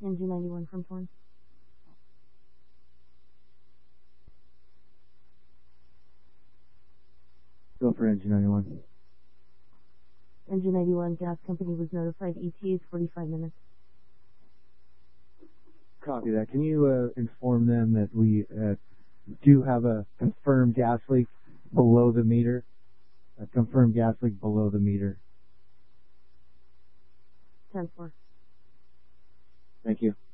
NG91 from Torn. Go for NG91. NG91 gas company was notified. ETA is 45 minutes. Copy that. Can you inform them that we do have a confirmed gas leak below the meter? A confirmed gas leak below the meter. 10-4. Thank you.